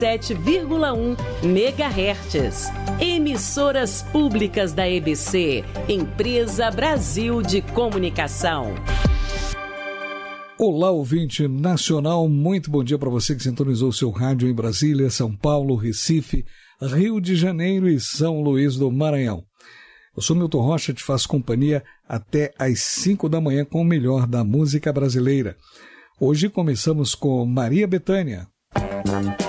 7,1 MHz. Emissoras públicas da EBC, Empresa Brasil de Comunicação. Olá, ouvinte nacional, muito bom dia para você que sintonizou seu rádio em Brasília, São Paulo, Recife, Rio de Janeiro e São Luís do Maranhão. Eu sou Milton Rocha, te faço companhia até às 5 da manhã com o melhor da música brasileira. Hoje começamos com Maria Bethânia.